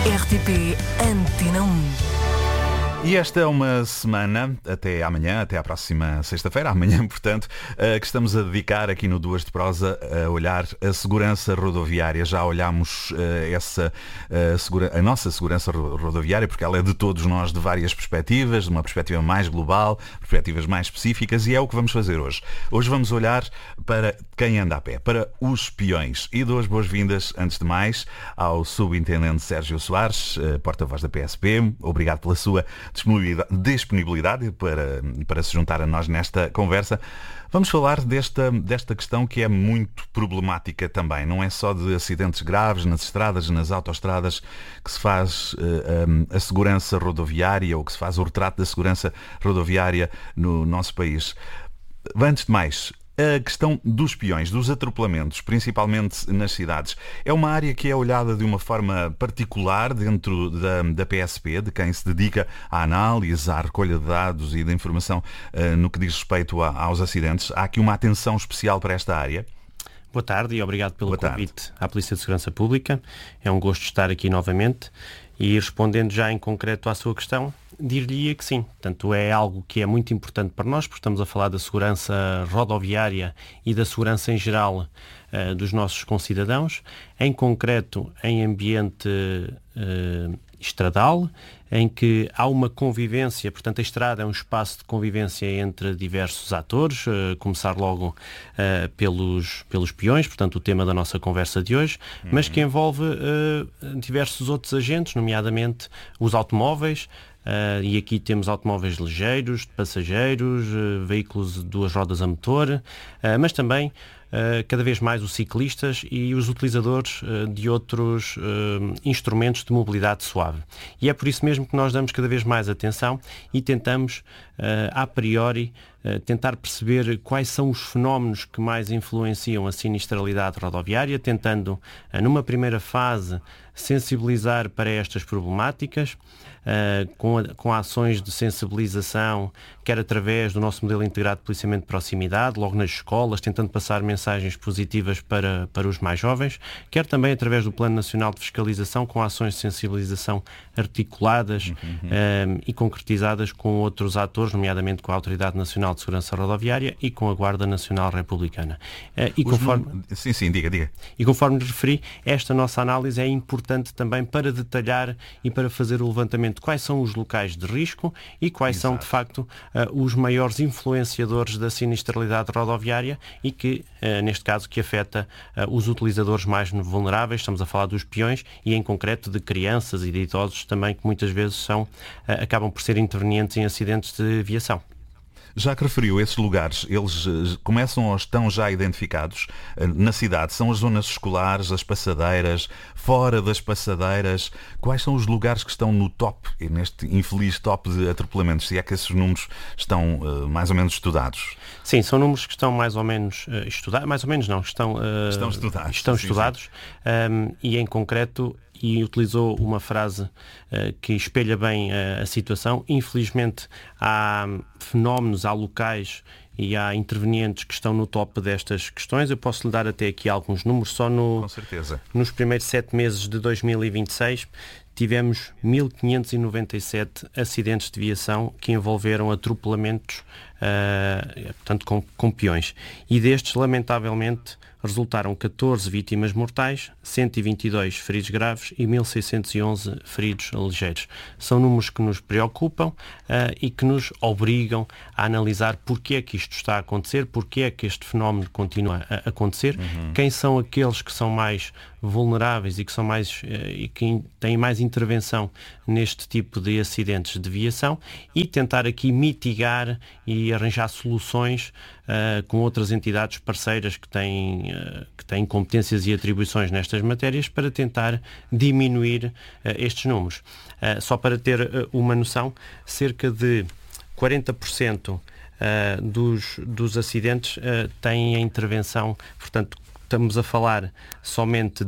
RTP Antena 1. E esta é uma semana, até amanhã, até à próxima sexta-feira, amanhã, portanto, que estamos a dedicar aqui no Duas de Prosa a olhar a segurança rodoviária. Já olhámos a nossa segurança rodoviária, porque ela é de todos nós, de várias perspectivas, de uma perspectiva mais global, perspectivas mais específicas, e é o que vamos fazer hoje. Hoje vamos olhar para quem anda a pé, para os peões. E dou as boas-vindas, antes de mais, ao subintendente Sérgio Soares, porta-voz da PSP. Obrigado pela sua disponibilidade para se juntar a nós nesta conversa. Vamos falar desta questão que é muito problemática também. Não é só de acidentes graves nas estradas, nas autoestradas, que se faz a segurança rodoviária, ou que se faz o retrato da segurança rodoviária no nosso país. Antes de mais, a questão dos peões, dos atropelamentos, principalmente nas cidades, é uma área que é olhada de uma forma particular dentro da PSP, de quem se dedica à análise, à recolha de dados e de informação no que diz respeito aos acidentes. Há aqui uma atenção especial para esta área. Boa tarde e obrigado pelo convite à Polícia de Segurança Pública. É um gosto estar aqui novamente e respondendo já em concreto à sua questão, diria que sim. Portanto, é algo que é muito importante para nós, porque estamos a falar da segurança rodoviária e da segurança em geral dos nossos concidadãos, em concreto em ambiente estradal, em que há uma convivência, portanto a estrada é um espaço de convivência entre diversos atores, começar logo pelos peões, portanto o tema da nossa conversa de hoje, mas que envolve diversos outros agentes, nomeadamente os automóveis, e aqui temos automóveis ligeiros, de passageiros, veículos de duas rodas a motor, mas também cada vez mais os ciclistas e os utilizadores de outros instrumentos de mobilidade suave. E é por isso mesmo que nós damos cada vez mais atenção e tentamos, a priori, tentar perceber quais são os fenómenos que mais influenciam a sinistralidade rodoviária, tentando, numa primeira fase, sensibilizar para estas problemáticas, com ações de sensibilização, quer através do nosso modelo integrado de policiamento de proximidade, logo nas escolas, tentando passar mensagens positivas para os mais jovens, quer também através do Plano Nacional de Fiscalização, com ações de sensibilização articuladas e concretizadas com outros atores, nomeadamente com a Autoridade Nacional de Segurança Rodoviária e com a Guarda Nacional Republicana. Sim, diga. E conforme referi, esta nossa análise é importante também para detalhar e para fazer o levantamento de quais são os locais de risco e quais são, de facto, os maiores influenciadores da sinistralidade rodoviária e que, neste caso, que afeta os utilizadores mais vulneráveis. Estamos a falar dos peões e, em concreto, de crianças e de idosos também, que muitas vezes acabam por ser intervenientes em acidentes de viação. Já que referiu esses lugares, eles começam ou estão já identificados na cidade? São as zonas escolares, as passadeiras, fora das passadeiras? Quais são os lugares que estão no top, neste infeliz top de atropelamentos? Se é que esses números estão mais ou menos estudados? Sim, são números que estão mais ou menos estudados. Mais ou menos não, estão estudados. Estão estudados. E em concreto, e utilizou uma frase que espelha bem a situação. Infelizmente, há fenómenos, há locais e há intervenientes que estão no top destas questões. Eu posso lhe dar até aqui alguns números. Só Com certeza. Nos primeiros 7 meses de 2026, tivemos 1.597 acidentes de viação que envolveram atropelamentos, portanto, com peões. E destes, lamentavelmente, resultaram 14 vítimas mortais, 122 feridos graves e 1.611 feridos ligeiros. São números que nos preocupam e que nos obrigam a analisar porque é que isto está a acontecer, porque é que este fenómeno continua a acontecer, quem são aqueles que são mais vulneráveis e que são mais e que têm mais intervenção neste tipo de acidentes de viação e tentar aqui mitigar e arranjar soluções com outras entidades parceiras que têm competências e atribuições nestas matérias para tentar diminuir estes números. Só para ter uma noção, cerca de 40% dos acidentes têm a intervenção, portanto, estamos a falar somente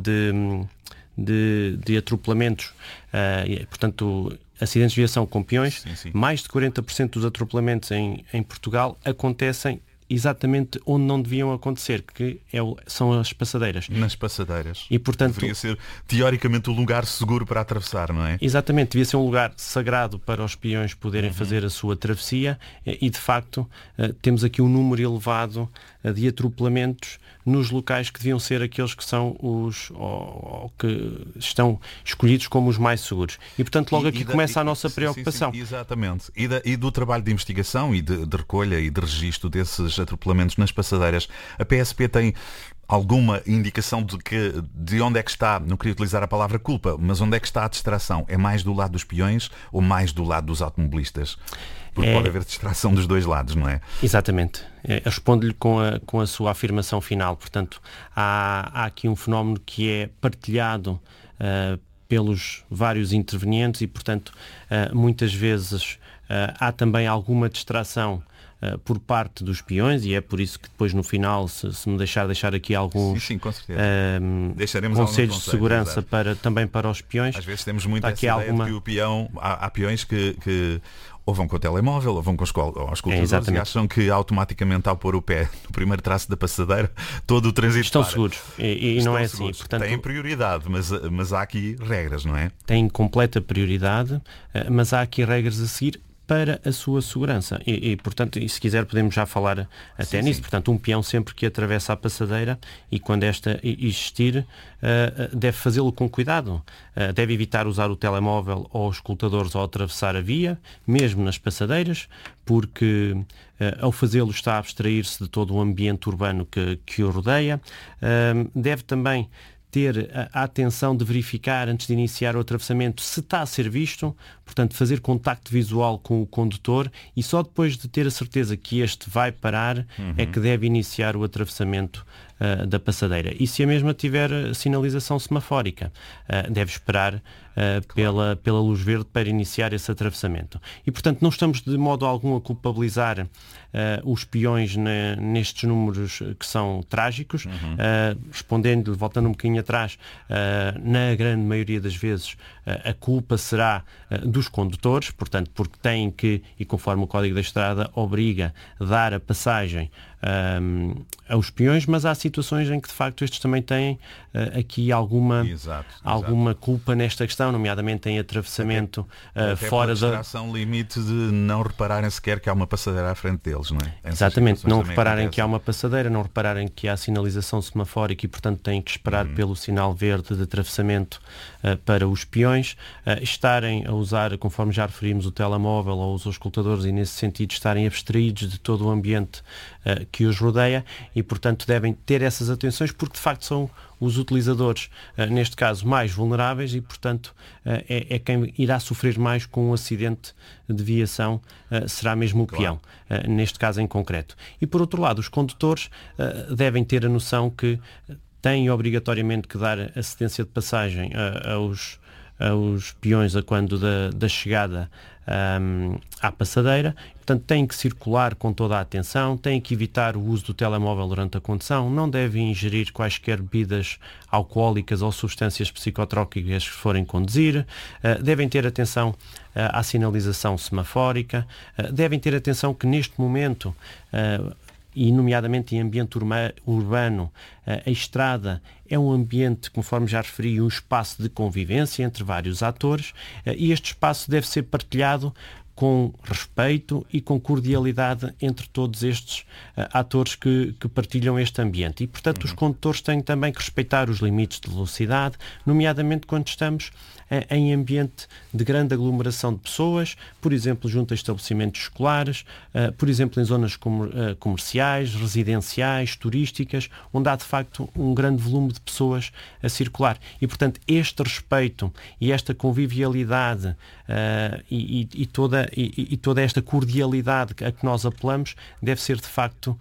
de atropelamentos, portanto, acidentes de viação com peões. Sim. Mais de 40% dos atropelamentos em Portugal acontecem exatamente onde não deviam acontecer, que são as passadeiras. Nas passadeiras. E, portanto, deveria ser, teoricamente, o lugar seguro para atravessar, não é? Exatamente, devia ser um lugar sagrado para os peões poderem fazer a sua travessia e, de facto, temos aqui um número elevado de atropelamentos nos locais que deviam ser aqueles que são ou que estão escolhidos como os mais seguros. E, portanto, logo aqui começa a nossa preocupação. Sim, exatamente. E do trabalho de investigação e de recolha e de registro desses atropelamentos nas passadeiras, a PSP tem alguma indicação de onde é que está, não queria utilizar a palavra culpa, mas onde é que está a distração? É mais do lado dos peões ou mais do lado dos automobilistas? Porque pode haver distração dos dois lados, não é? Exatamente. Respondo-lhe com a sua afirmação final. Portanto, há aqui um fenómeno que é partilhado pelos vários intervenientes e, portanto, muitas vezes há também alguma distração por parte dos peões, e é por isso que depois no final, se me deixar aqui alguns sim, com certeza. Deixaremos conselhos de segurança também para os peões. Às vezes temos muito essa ideia de que o peão, há peões que ou vão com o telemóvel, ou vão com os escutadores e acham que automaticamente ao pôr o pé no primeiro traço da passadeira, todo o trânsito estão seguros. E não é seguros. Assim. Portanto, têm prioridade, mas há aqui regras, não é? Têm completa prioridade, mas há aqui regras a seguir para a sua segurança. Portanto, se quiser podemos já falar até nisso. Sim. Portanto, um peão sempre que atravessa a passadeira e quando esta existir, deve fazê-lo com cuidado. Deve evitar usar o telemóvel ou os escutadores ao atravessar a via, mesmo nas passadeiras, porque ao fazê-lo está a abstrair-se de todo o ambiente urbano que o rodeia. Deve também ter a atenção de verificar antes de iniciar o atravessamento se está a ser visto, portanto fazer contacto visual com o condutor e só depois de ter a certeza que este vai parar é que deve iniciar o atravessamento da passadeira. E se a mesma tiver sinalização semafórica, deve esperar pela luz verde para iniciar esse atravessamento. E, portanto, não estamos de modo algum a culpabilizar os peões nestes números que são trágicos. Respondendo, voltando um bocadinho atrás, na grande maioria das vezes a culpa será dos condutores, portanto, porque têm que, e conforme o Código da Estrada obriga, dar a passagem aos peões, mas há situações em que de facto estes também têm aqui alguma culpa nesta questão, nomeadamente em atravessamento fora da distração limite de não repararem sequer que há uma passadeira à frente deles, não é? Exatamente, não repararem que há uma passadeira, não repararem que há sinalização semafórica e portanto têm que esperar pelo sinal verde de atravessamento para os peões, estarem a usar, conforme já referimos, o telemóvel ou os auscultadores e nesse sentido estarem abstraídos de todo o ambiente que os rodeia e, portanto, devem ter essas atenções porque, de facto, são os utilizadores, neste caso, mais vulneráveis e, portanto, é quem irá sofrer mais com um acidente de viação, será mesmo o peão, neste caso em concreto. E, por outro lado, os condutores devem ter a noção que têm obrigatoriamente que dar assistência de passagem aos peões a quando da chegada à passadeira. Portanto, têm que circular com toda a atenção, têm que evitar o uso do telemóvel durante a condução, não devem ingerir quaisquer bebidas alcoólicas ou substâncias psicotrópicas que forem conduzir, devem ter atenção à sinalização semafórica, devem ter atenção que neste momento e nomeadamente em ambiente urbano, a estrada é um ambiente, conforme já referi, um espaço de convivência entre vários atores e este espaço deve ser partilhado com respeito e com cordialidade entre todos estes atores que partilham este ambiente. E, portanto, os condutores têm também que respeitar os limites de velocidade, nomeadamente quando estamos em ambiente de grande aglomeração de pessoas, por exemplo, junto a estabelecimentos escolares, por exemplo, em zonas comerciais, residenciais, turísticas, onde há, de facto, um grande volume de pessoas a circular. E, portanto, este respeito e esta convivialidade e toda esta cordialidade a que nós apelamos deve ser, de facto,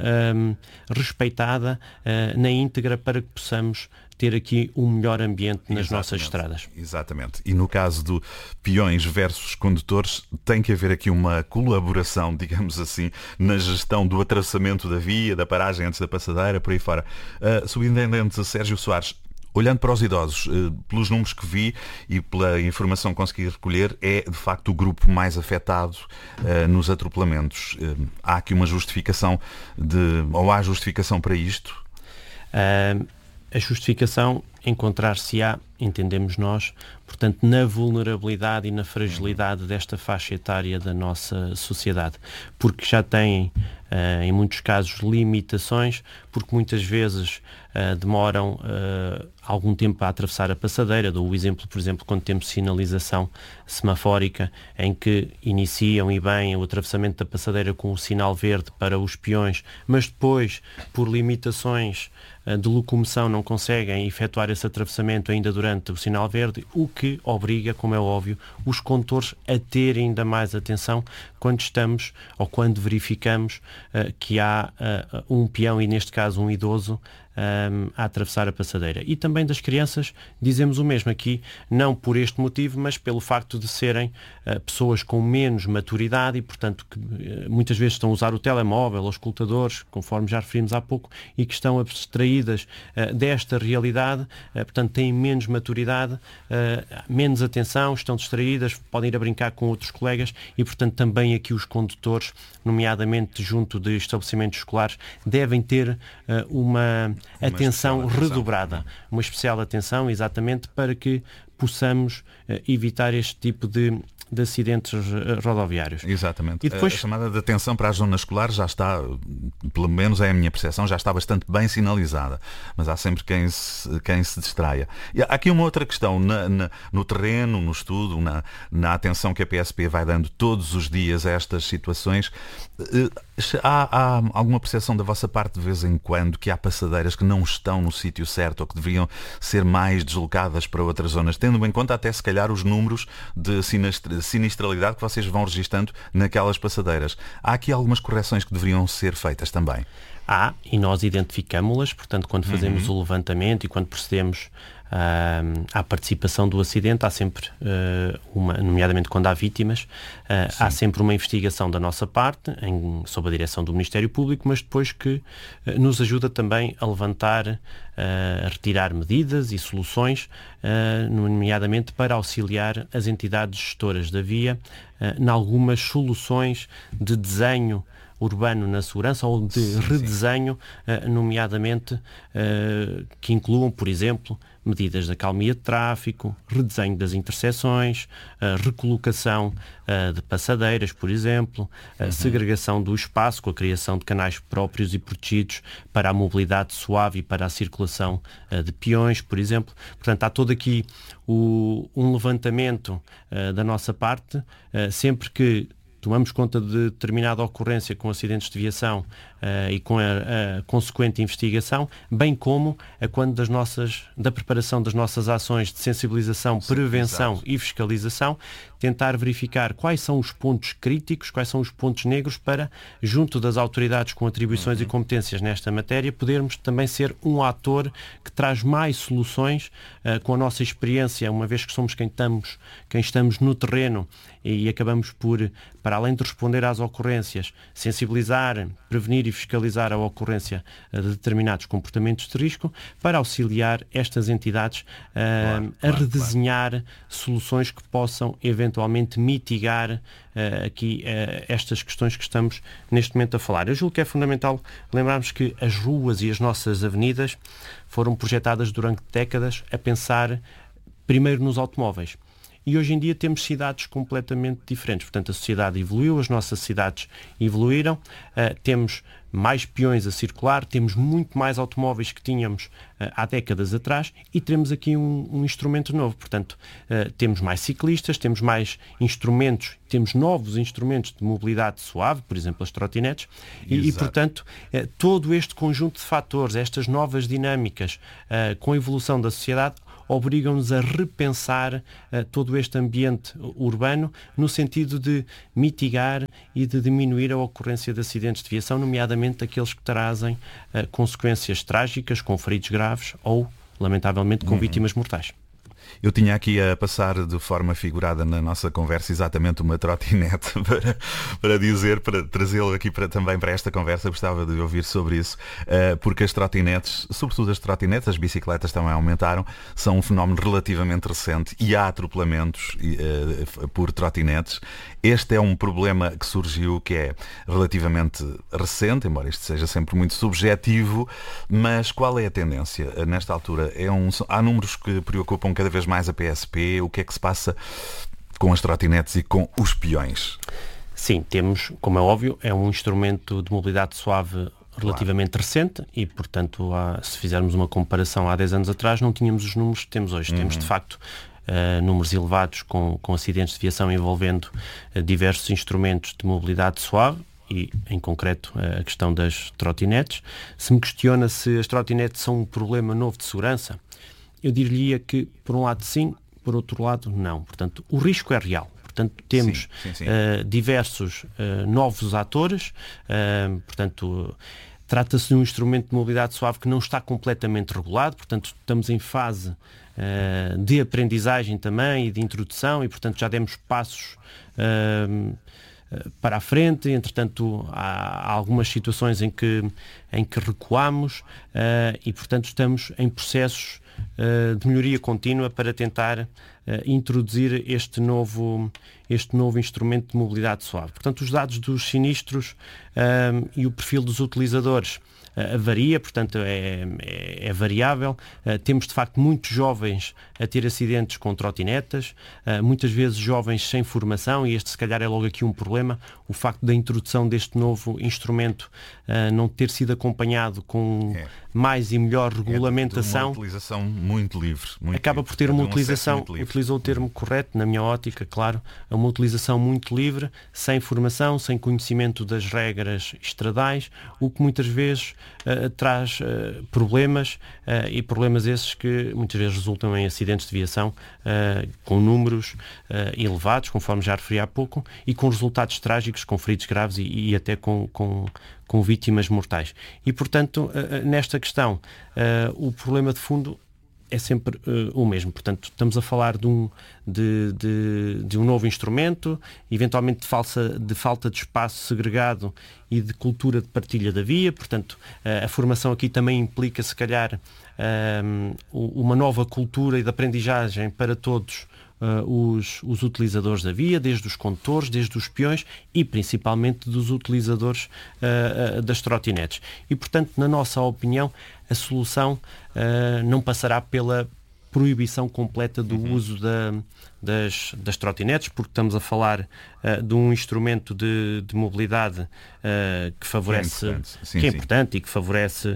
respeitada na íntegra para que possamos ter aqui um melhor ambiente nas nossas estradas. Exatamente. E no caso do peões versus condutores, tem que haver aqui uma colaboração, digamos assim, na gestão do atravessamento da via, da paragem antes da passadeira, por aí fora. Subintendente Sérgio Soares, Olhando para os idosos, pelos números que vi e pela informação que consegui recolher, é de facto o grupo mais afetado nos atropelamentos. Há aqui uma justificação ou há justificação para isto? A justificação encontrar-se-á, entendemos nós, portanto, na vulnerabilidade e na fragilidade desta faixa etária da nossa sociedade, porque já têm, em muitos casos, limitações, porque muitas vezes demoram algum tempo a atravessar a passadeira. Dou o exemplo, por exemplo, quando temos sinalização semafórica, em que iniciam e bem o atravessamento da passadeira com o sinal verde para os peões, mas depois, por limitações de locomoção, não conseguem efetuar esse atravessamento ainda durante o sinal verde, o que obriga, como é óbvio, os condutores a ter ainda mais atenção quando estamos ou quando verificamos que há um peão, e neste caso um idoso, a atravessar a passadeira. E também das crianças dizemos o mesmo aqui, não por este motivo, mas pelo facto de serem pessoas com menos maturidade e, portanto, que muitas vezes estão a usar o telemóvel, os escutadores, conforme já referimos há pouco, e que estão abstraídas desta realidade, portanto, têm menos maturidade, menos atenção, estão distraídas, podem ir a brincar com outros colegas e, portanto, também aqui os condutores, nomeadamente junto de estabelecimentos escolares, devem ter uma atenção redobrada, uma especial atenção, exatamente, para que possamos evitar este tipo de acidentes rodoviários. Exatamente. E depois, a chamada de atenção para a zona escolar já está, pelo menos é a minha percepção, já está bastante bem sinalizada, mas há sempre quem se distraia. E há aqui uma outra questão, no terreno, no estudo, na atenção que a PSP vai dando todos os dias a estas situações. Há alguma percepção da vossa parte de vez em quando que há passadeiras que não estão no sítio certo ou que deveriam ser mais deslocadas para outras zonas, tendo em conta até se calhar os números de sinistralidade que vocês vão registando naquelas passadeiras? Há aqui algumas correções que deveriam ser feitas também? Há, e nós identificámo-las, portanto, quando fazemos o levantamento e quando procedemos à participação do acidente, há sempre nomeadamente quando há vítimas, há sempre uma investigação da nossa parte, sob a direção do Ministério Público, mas depois que nos ajuda também a levantar, a retirar medidas e soluções, nomeadamente para auxiliar as entidades gestoras da via em algumas soluções de desenho urbano na segurança ou de redesenho, nomeadamente que incluam, por exemplo, medidas de acalmia de tráfico, redesenho das interseções, recolocação de passadeiras, por exemplo, segregação do espaço com a criação de canais próprios e protegidos para a mobilidade suave e para a circulação de peões, por exemplo. Portanto, há todo aqui um levantamento da nossa parte, sempre que tomamos conta de determinada ocorrência com acidentes de viação e com a consequente investigação, bem como quando da preparação das nossas ações de sensibilização, prevenção e fiscalização, tentar verificar quais são os pontos críticos, quais são os pontos negros para, junto das autoridades com atribuições e competências nesta matéria, podermos também ser um ator que traz mais soluções com a nossa experiência, uma vez que somos quem estamos no terreno e acabamos por, para além de responder às ocorrências, sensibilizar, prevenir e fiscalizar a ocorrência de determinados comportamentos de risco, para auxiliar estas entidades a redesenhar soluções que possam eventualmente mitigar aqui estas questões que estamos neste momento a falar. Eu julgo que é fundamental lembrarmos que as ruas e as nossas avenidas foram projetadas durante décadas a pensar primeiro nos automóveis. E hoje em dia temos cidades completamente diferentes. Portanto, a sociedade evoluiu, as nossas cidades evoluíram, temos mais peões a circular, temos muito mais automóveis que tínhamos há décadas atrás e temos aqui um instrumento novo. Portanto, temos mais ciclistas, temos mais instrumentos, temos novos instrumentos de mobilidade suave, por exemplo, as trotinetes, e portanto, todo este conjunto de fatores, estas novas dinâmicas com a evolução da sociedade, obrigam-nos a repensar todo este ambiente urbano no sentido de mitigar e de diminuir a ocorrência de acidentes de viação, nomeadamente aqueles que trazem consequências trágicas, com feridos graves ou, lamentavelmente, com vítimas mortais. Eu tinha aqui a passar de forma figurada na nossa conversa exatamente uma trotinete para dizer, para trazê-lo aqui também para esta conversa. Gostava de ouvir sobre isso, porque as trotinetes, sobretudo as trotinetes, as bicicletas também aumentaram, são um fenómeno relativamente recente e há atropelamentos por trotinetes. Este é um problema que surgiu, que é relativamente recente, embora isto seja sempre muito subjetivo, mas qual é a tendência nesta altura? Há números que preocupam cada vez mais a PSP. O que é que se passa com as trotinetes e com os peões? Sim, temos, como é óbvio, é um instrumento de mobilidade suave relativamente recente e, portanto, se fizermos uma comparação há 10 anos atrás, não tínhamos os números que temos hoje. Temos, de facto, números elevados com acidentes de viação envolvendo diversos instrumentos de mobilidade suave e, em concreto, a questão das trotinetes. Se me questiona se as trotinetes são um problema novo de segurança, eu diria que, por um lado, sim, por outro lado, não. Portanto, o risco é real. Portanto, temos sim. Diversos novos atores, portanto, trata-se de um instrumento de mobilidade suave que não está completamente regulado, portanto, estamos em fase de aprendizagem também e de introdução e, portanto, já demos passos para a frente. Entretanto, há algumas situações em que recuamos e, portanto, estamos em processos de melhoria contínua para tentar introduzir este novo instrumento de mobilidade suave. Portanto, os dados dos sinistros e o perfil dos utilizadores varia, portanto é variável. Temos de facto muitos jovens a ter acidentes com trotinetas, muitas vezes jovens sem formação, e este se calhar é logo aqui um problema, o facto da introdução deste novo instrumento não ter sido acompanhado com mais e melhor regulamentação. Uma utilização muito livre. Acaba por ter uma utilização, utilizou o termo correto, na minha ótica, claro, é uma utilização muito livre, sem formação, sem conhecimento das regras estradais, o que muitas vezes traz problemas, e problemas esses que muitas vezes resultam em acidentes de viação com números elevados, conforme já referi há pouco, e com resultados trágicos, com feridos graves e até com vítimas mortais. E, portanto, nesta questão, o problema de fundo é sempre o mesmo. Portanto, estamos a falar de um novo instrumento, eventualmente de falta de espaço segregado e de cultura de partilha da via. Portanto, a formação aqui também implica, se calhar, uma nova cultura e de aprendizagem para todos os utilizadores da via, desde os condutores, desde os peões e principalmente dos utilizadores das trotinetes. E, portanto, na nossa opinião, a solução não passará pela proibição completa do uso das trotinetes, porque estamos a falar de um instrumento de mobilidade que favorece, que é importante e que favorece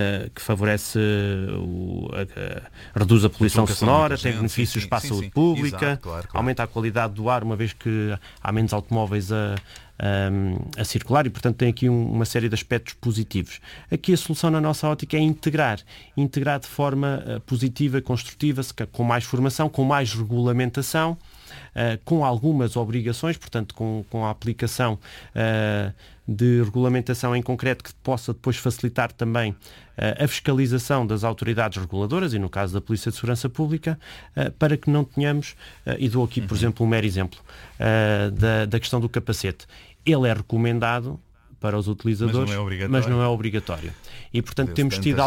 reduz a poluição sonora, tem benefícios para a saúde pública, exato, claro. Aumenta a qualidade do ar, uma vez que há menos automóveis a circular, e portanto tem aqui uma série de aspectos positivos. Aqui a solução na nossa ótica é integrar de forma positiva, construtiva, com mais formação, com mais regulamentação, com algumas obrigações, portanto com a aplicação de regulamentação em concreto que possa depois facilitar também a fiscalização das autoridades reguladoras e no caso da Polícia de Segurança Pública, para que não tenhamos, e dou aqui por exemplo um mero exemplo da questão do capacete. Ele é recomendado para os utilizadores, mas não é obrigatório. E portanto temos tido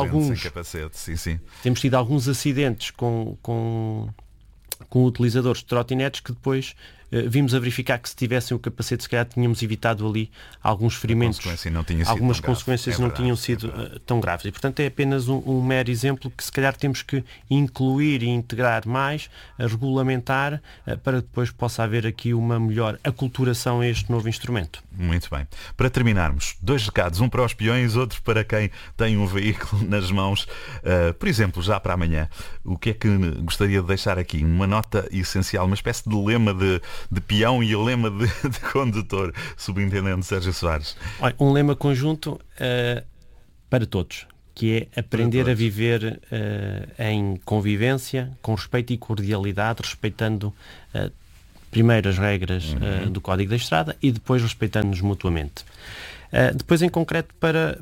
alguns acidentes com utilizadores de trotinetes que depois vimos a verificar que se tivessem o capacete, se calhar tínhamos evitado ali alguns ferimentos, algumas consequências não tinham sido tão graves. E, portanto, é apenas um mero exemplo que se calhar temos que incluir e integrar mais, regulamentar, para depois possa haver aqui uma melhor aculturação a este novo instrumento. Muito bem. Para terminarmos, 2 recados, um para os peões, outro para quem tem um veículo nas mãos. Por exemplo, já para amanhã, o que é que gostaria de deixar aqui? Uma nota essencial, uma espécie de lema de peão e o lema de condutor, Subintendente Sérgio Soares. Olha, um lema conjunto para todos, que é aprender a viver em convivência, com respeito e cordialidade, respeitando primeiro as regras do Código da Estrada e depois respeitando-nos mutuamente. Depois, em concreto,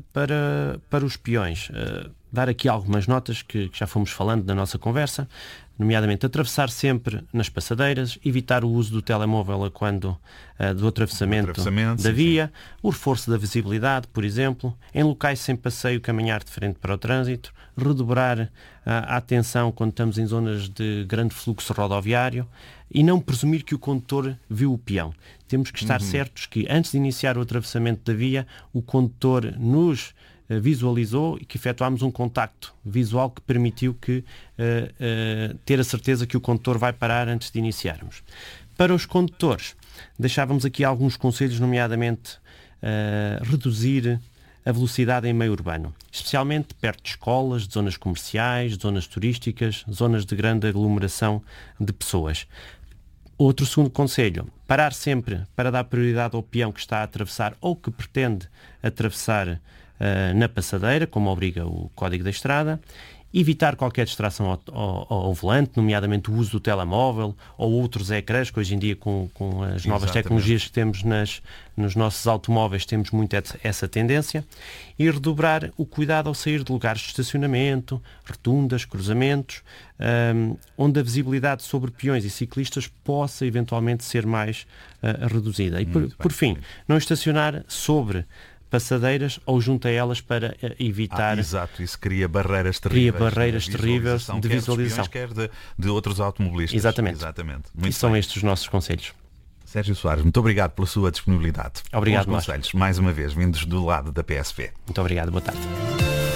para os peões, dar aqui algumas notas que já fomos falando na nossa conversa. nomeadamente atravessar sempre nas passadeiras, evitar o uso do telemóvel quando do atravessamento da via, o reforço da visibilidade, por exemplo, em locais sem passeio, caminhar de frente para o trânsito, redobrar a atenção quando estamos em zonas de grande fluxo rodoviário e não presumir que o condutor viu o peão. Temos que estar certos que, antes de iniciar o atravessamento da via, o condutor nos visualizou e que efetuámos um contacto visual que permitiu ter a certeza que o condutor vai parar antes de iniciarmos. Para os condutores, deixávamos aqui alguns conselhos, nomeadamente reduzir a velocidade em meio urbano, especialmente perto de escolas, de zonas comerciais, de zonas turísticas, zonas de grande aglomeração de pessoas. Outro segundo conselho, parar sempre para dar prioridade ao peão que está a atravessar ou que pretende atravessar na passadeira, como obriga o Código da Estrada, evitar qualquer distração ao volante, nomeadamente o uso do telemóvel ou outros ecrãs, que hoje em dia com as novas tecnologias que temos nos nossos automóveis temos muito essa tendência, e redobrar o cuidado ao sair de lugares de estacionamento, rotundas, cruzamentos, onde a visibilidade sobre peões e ciclistas possa eventualmente ser mais reduzida. E por fim, não estacionar sobre passadeiras ou junto a elas para evitar... Exato, isso cria barreiras terríveis. Cria barreiras terríveis de visualização. Quer de outros automobilistas. Exatamente. Muito e são estes os nossos conselhos. Sérgio Soares, muito obrigado pela sua disponibilidade. Obrigado, bons conselhos, mais uma vez, vindos do lado da PSP. Muito obrigado, boa tarde.